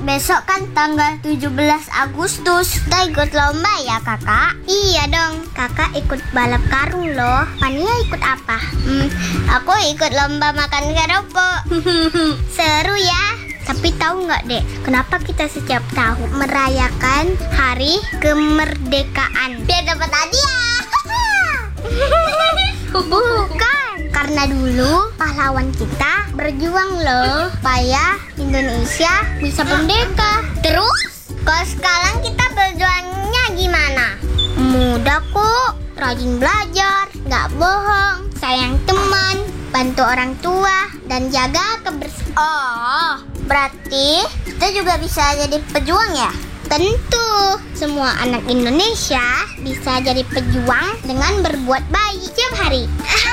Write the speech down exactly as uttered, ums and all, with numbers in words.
besok kan tanggal tujuh belas Agustus. Kita ikut lomba ya kakak? Iya dong, kakak ikut balap karung loh. Fania ikut apa? Hmm, aku ikut lomba makan keropok. Seru ya. Tapi tahu nggak dek, kenapa kita setiap tahun merayakan hari kemerdekaan? Biar dapat hadiah. Bukan, karena dulu pahlawan kita berjuang loh supaya Indonesia bisa merdeka. Terus, kalau sekarang kita berjuangnya gimana? Mudah kok, rajin belajar, nggak bohong, sayang teman, bantu orang tua, dan jaga kebersihan. Oh, berarti kita juga bisa jadi pejuang ya? Tentu, semua anak Indonesia bisa jadi pejuang dengan berbuat baik setiap hari.